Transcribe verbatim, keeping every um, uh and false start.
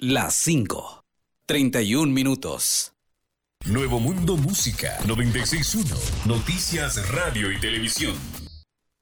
Las cinco. treinta y un minutos. Nuevo Mundo Música noventa y seis punto uno. Noticias, radio y televisión.